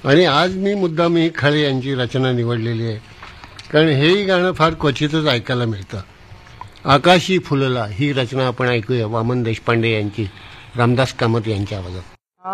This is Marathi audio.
आणि आज मी मुद्दाम ही खळे यांची रचना निवडलेली आहे, कारण हेही गाणं फार क्वचितच ऐकायला मिळतं. आकाशी फुलला ही रचना आपण ऐकूया वामन देशपांडे यांची, रामदास कामत यांच्या आवाजात.